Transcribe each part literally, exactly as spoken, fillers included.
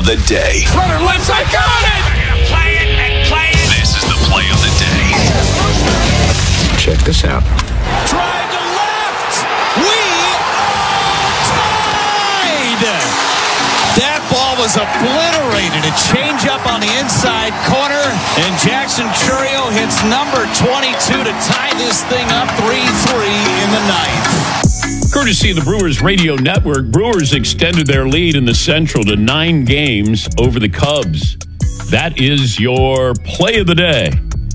the day. Runner left side, got it! Play it and play it. This is the play of the day. Check this out. Drive to left. We tied. That ball was obliterated. A changeup on the inside corner, and Jackson Chourio hits number twenty-two to tie this thing up three three in the ninth. Courtesy of the Brewers Radio Network, Brewers extended their lead in the Central to nine games over the Cubs. That is your play of the day.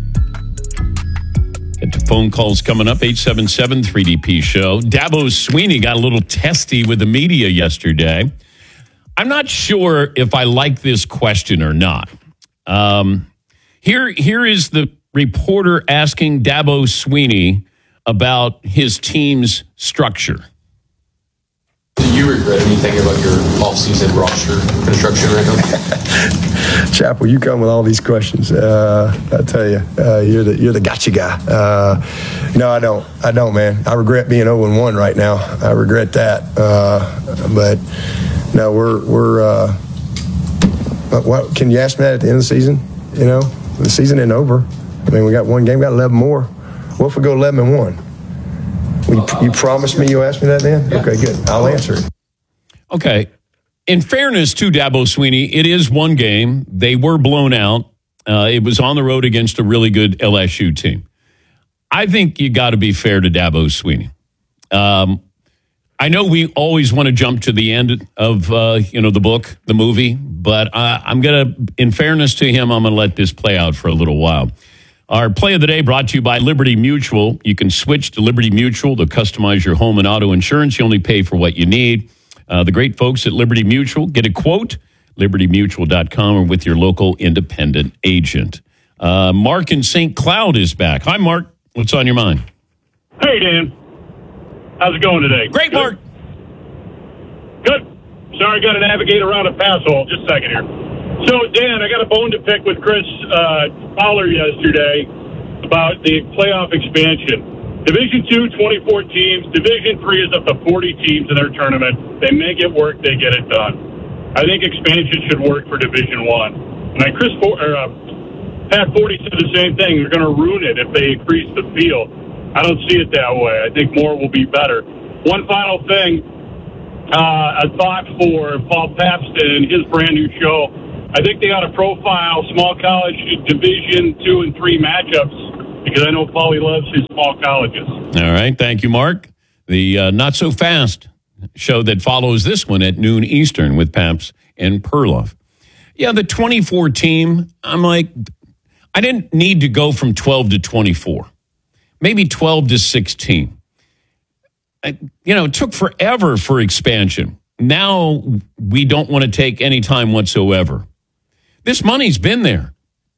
Get to phone calls coming up, eight seven seven three D P show. Dabo Swinney got a little testy with the media yesterday. I'm not sure if I like this question or not. Um, here, here is the reporter asking Dabo Swinney about his team's structure. Do you regret anything about your offseason roster construction right now? Chappell, you come with all these questions. Uh, I tell you, uh, you're the you're the gotcha guy. Uh, no, I don't. I don't, man. I regret being oh and one right now. I regret that. Uh, but no, we're we're. Uh, what can you ask me that at the end of the season? You know, the season isn't over. I mean, we got one game, we got eleven more. What if we go eleven and one? You, you promised me you'll ask me that then? Okay, good. I'll answer it. Okay. In fairness to Dabo Swinney, it is one game. They were blown out. Uh, it was on the road against a really good L S U team. I think you got to be fair to Dabo Swinney. Um, I know we always want to jump to the end of uh, you know the book, the movie, but uh, I'm going to, in fairness to him, I'm going to let this play out for a little while. Our play of the day brought to you by Liberty Mutual. You can switch to Liberty Mutual to customize your home and auto insurance. You only pay for what you need. Uh, the great folks at Liberty Mutual. Get a quote, liberty mutual dot com, or with your local independent agent. Uh, Mark in Saint Cloud is back. Hi, Mark. What's on your mind? Hey, Dan. How's it going today? Great, Good? Mark. Good. Sorry, I got to navigate around a pass hole. Just a second here. So, Dan, I got a bone to pick with Chris uh, Fowler yesterday about the playoff expansion. Division two, twenty-four teams. Division three is up to forty teams in their tournament. They make it work. They get it done. I think expansion should work for Division one. And I, Chris For- or, uh, Pat Forty said the same thing. They're going to ruin it if they increase the field. I don't see it that way. I think more will be better. One final thing, uh, a thought for Paul Pabst and his brand new show. I think they ought to profile small college Division two and three matchups because I know Paulie loves his small colleges. All right. Thank you, Mark. The uh, Not So Fast show that follows this one at noon Eastern with Pabst and Perloff. Yeah, the twenty-four team, I'm like, I didn't need to go from twelve to twenty-four. Maybe twelve to sixteen. I, you know, it took forever for expansion. Now we don't want to take any time whatsoever. This money's been there.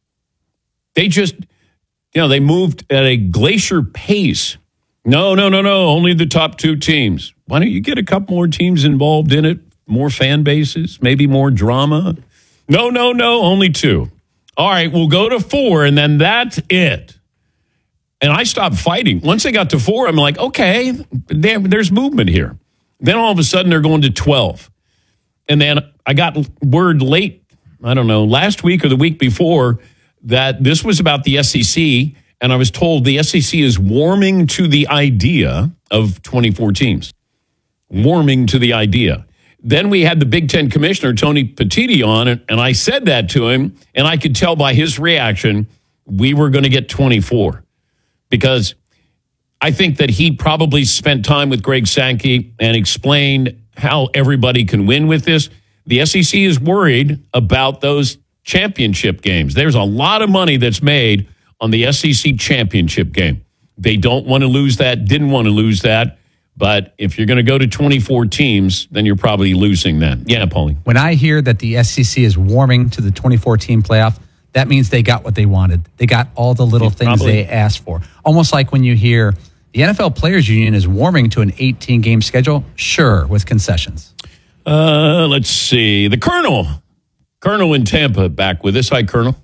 They just, you know, they moved at a glacier pace. No, no, no, no, only the top two teams. Why don't you get a couple more teams involved in it? More fan bases, maybe more drama? No, no, no, only two. All right, we'll go to four, and then that's it. And I stopped fighting. Once they got to four, I'm like, okay, damn, there's movement here. Then all of a sudden, they're going to twelve. And then I got word late, I don't know, last week or the week before, that this was about the S E C, and I was told the S E C is warming to the idea of twenty-four teams. Warming to the idea. Then we had the Big Ten commissioner, Tony Petitti, on it, and I said that to him, and I could tell by his reaction we were going to get twenty-four. Because I think that he probably spent time with Greg Sankey and explained how everybody can win with this. The S E C is worried about those championship games. There's a lot of money that's made on the S E C championship game. They don't want to lose that, didn't want to lose that. But if you're going to go to twenty-four teams, then you're probably losing that. Yeah, Paulie. When I hear that the S E C is warming to the twenty-four team playoff, that means they got what they wanted. They got all the little yeah, things probably. they asked for. Almost like when you hear the N F L Players Union is warming to an eighteen game schedule, sure, with concessions. Uh, let's see. The Colonel. Colonel in Tampa back with us. Hi, Colonel.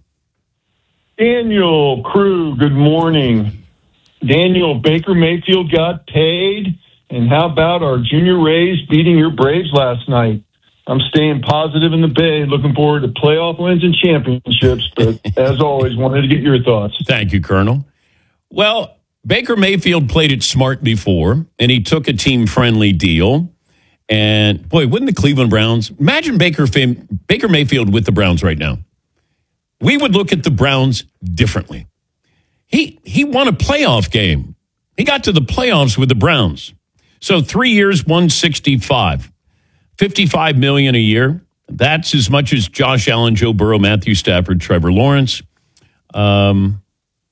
Daniel, crew, good morning. Daniel, Baker Mayfield got paid. And how about our Junior Rays beating your Braves last night? I'm staying positive in the Bay, looking forward to playoff wins and championships. But as always, wanted to get your thoughts. Thank you, Colonel. Well, Baker Mayfield played it smart before, and he took a team-friendly deal. And, boy, wouldn't the Cleveland Browns, imagine Baker, fam, Baker Mayfield with the Browns right now. We would look at the Browns differently. He he won a playoff game. He got to the playoffs with the Browns. So three years, one sixty-five. fifty-five million dollars a year. That's as much as Josh Allen, Joe Burrow, Matthew Stafford, Trevor Lawrence. Um,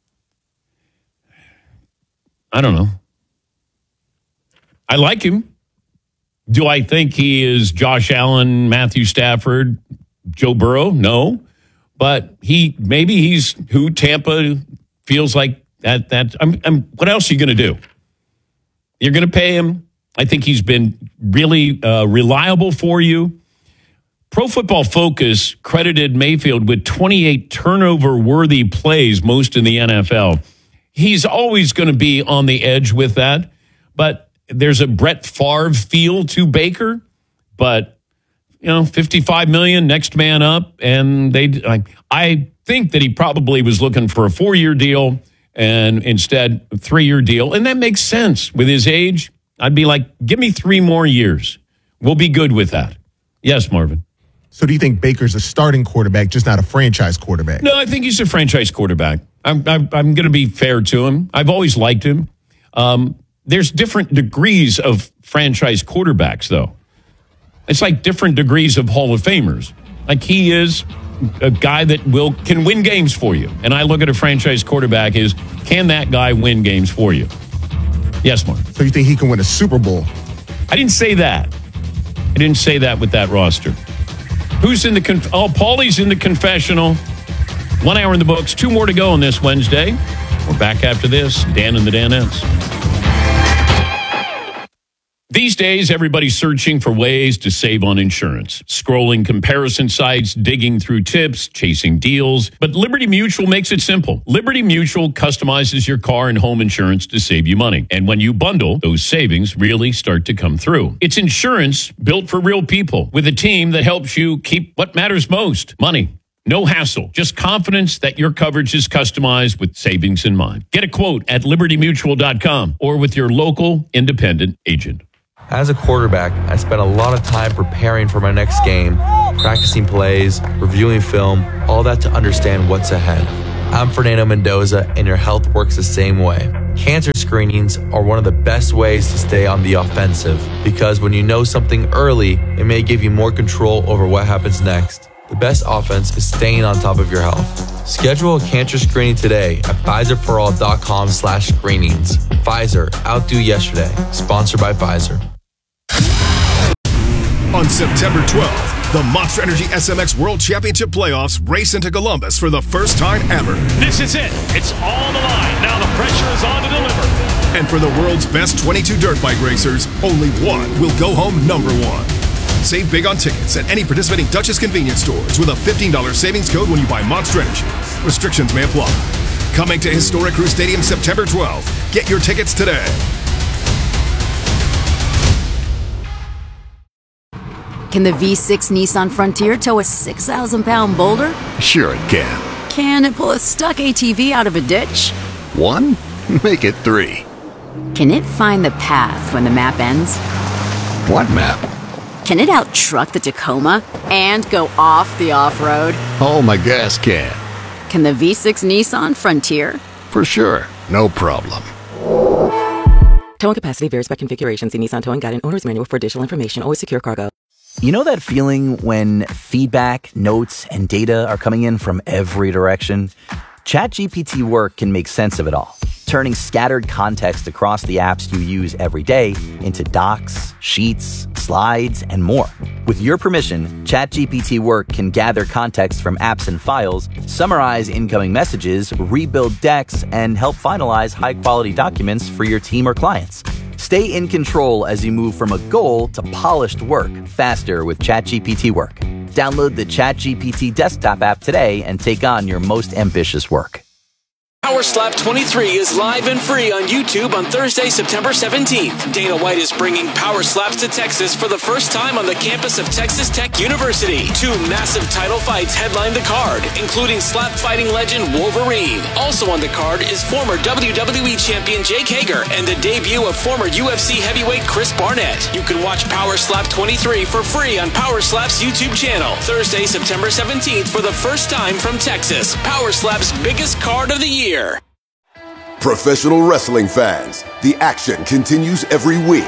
I don't know. I like him. Do I think he is Josh Allen, Matthew Stafford, Joe Burrow? No. But he maybe he's who Tampa feels like that. that I'm, I'm, what else are you going to do? You're going to pay him. I think he's been really uh, reliable for you. Pro Football Focus credited Mayfield with twenty-eight turnover-worthy plays, most in the N F L. He's always going to be on the edge with that. But there's a Brett Favre feel to Baker. But, you know, fifty-five million dollars, next man up. And they, I, I think that he probably was looking for a four-year deal and instead a three-year deal. And that makes sense with his age. I'd be like, give me three more years. We'll be good with that. Yes, Marvin. So do you think Baker's a starting quarterback, just not a franchise quarterback? No, I think he's a franchise quarterback. I'm, I'm, I'm going to be fair to him. I've always liked him. Um, there's different degrees of franchise quarterbacks, though. It's like different degrees of Hall of Famers. Like he is a guy that will can win games for you. And I look at a franchise quarterback as, can that guy win games for you? Yes, Mark. So you think he can win a Super Bowl? I didn't say that. I didn't say that with that roster. Who's in the conf- oh, Paulie's in the confessional. One hour in the books. Two more to go on this Wednesday. We're back after this. Dan and the Danettes. These days, everybody's searching for ways to save on insurance. Scrolling comparison sites, digging through tips, chasing deals. But Liberty Mutual makes it simple. Liberty Mutual customizes your car and home insurance to save you money. And when you bundle, those savings really start to come through. It's insurance built for real people with a team that helps you keep what matters most, money. No hassle, just confidence that your coverage is customized with savings in mind. Get a quote at liberty mutual dot com or with your local independent agent. As a quarterback, I spent a lot of time preparing for my next game, practicing plays, reviewing film, all that to understand what's ahead. I'm Fernando Mendoza, and your health works the same way. Cancer screenings are one of the best ways to stay on the offensive, because when you know something early, it may give you more control over what happens next. The best offense is staying on top of your health. Schedule a cancer screening today at Pfizer for all dot com slash screenings. Pfizer, outdo yesterday. Sponsored by Pfizer. On September twelfth, the Monster Energy S M X World Championship Playoffs race into Columbus for the first time ever. This is it. It's on the line. Now the pressure is on to deliver. And for the world's best twenty-two dirt bike racers, only one will go home number one. Save big on tickets at any participating Duchess convenience stores with a fifteen dollars savings code when you buy Monster Energy. Restrictions may apply. Coming to historic Crew Stadium September twelfth. Get your tickets today. Can the V six Nissan Frontier tow a six thousand pound boulder? Sure it can. Can it pull a stuck A T V out of a ditch? One? Make it three. Can it find the path when the map ends? What map? Can it out-truck the Tacoma and go off the off-road? Oh, my gas can. Can the V six Nissan Frontier? For sure. No problem. Towing capacity varies by configuration. See Nissan Towing Guide and Owner's Manual for additional information. Always secure cargo. You know that feeling when feedback, notes, and data are coming in from every direction? ChatGPT Work can make sense of it all, turning scattered context across the apps you use every day into docs, sheets, slides, and more. With your permission, ChatGPT Work can gather context from apps and files, summarize incoming messages, rebuild decks, and help finalize high-quality documents for your team or clients. Stay in control as you move from a goal to polished work faster with ChatGPT Work. Download the ChatGPT desktop app today and take on your most ambitious work. Power Slap twenty-three is live and free on YouTube on Thursday, September seventeenth. Dana White is bringing Power Slaps to Texas for the first time on the campus of Texas Tech University. Two massive title fights headline the card, including slap fighting legend Wolverine. Also on the card is former W W E champion Jake Hager and the debut of former U F C heavyweight Chris Barnett. You can watch Power Slap twenty-three for free on Power Slap's YouTube channel. Thursday, September seventeenth for the first time from Texas. Power Slap's biggest card of the year. Professional wrestling fans, the action continues every week.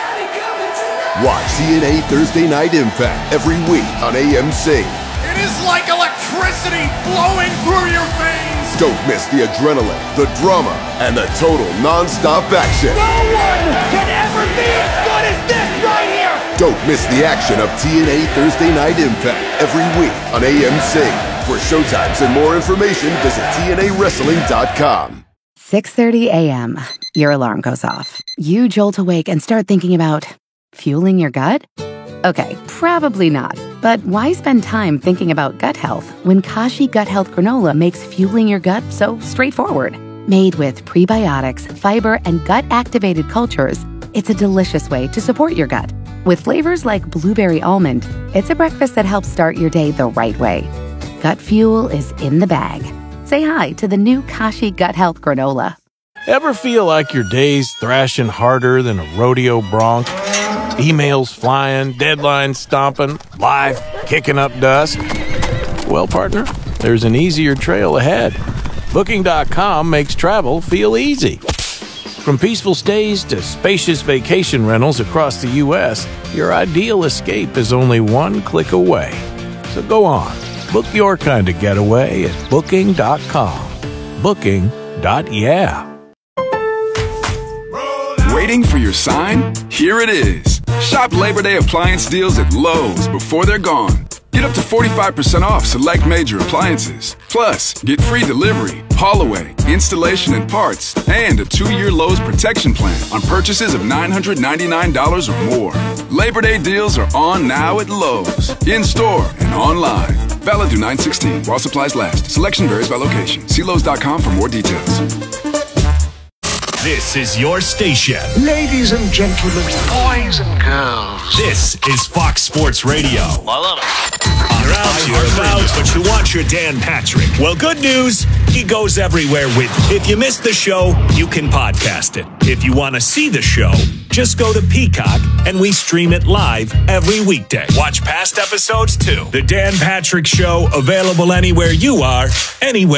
Watch T N A Thursday Night Impact every week on A M C. It is like electricity flowing through your veins. Don't miss the adrenaline, the drama, and the total non-stop action. No one can ever be as good as this right here. Don't miss the action of T N A Thursday Night Impact every week on A M C. For showtimes and more information, visit T N A wrestling dot com. six thirty a.m. Your alarm goes off. You jolt awake and start thinking about fueling your gut? Okay, probably not. But why spend time thinking about gut health when Kashi Gut Health Granola makes fueling your gut so straightforward? Made with prebiotics, fiber, and gut-activated cultures, it's a delicious way to support your gut. With flavors like blueberry almond, it's a breakfast that helps start your day the right way. Gut fuel is in the bag. Say hi to the new Kashi Gut Health Granola. Ever feel like your day's thrashing harder than a rodeo bronc? Emails flying, deadlines stomping, life kicking up dust? Well, partner, there's an easier trail ahead. Booking dot com makes travel feel easy. From peaceful stays to spacious vacation rentals across the U S, your ideal escape is only one click away. So go on, book your kind of getaway at Booking dot com. Booking. Yeah. Waiting for your sign? Here it is. Shop Labor Day appliance deals at Lowe's before they're gone. Get up to forty-five percent off select major appliances. Plus, get free delivery, haul away, installation and parts, and a two-year Lowe's protection plan on purchases of nine hundred ninety-nine dollars or more. Labor Day deals are on now at Lowe's, in-store and online. Valid through nine sixteen while supplies last. Selection varies by location. See Lowe's dot com for more details. This is your station. Ladies and gentlemen, boys and girls. This is Fox Sports Radio. I love it. You're out, you're about, but you want your Dan Patrick. Well, good news, he goes everywhere with you. If you missed the show, you can podcast it. If you want to see the show, just go to Peacock and we stream it live every weekday. Watch past episodes too. The Dan Patrick Show, available anywhere you are, anywhere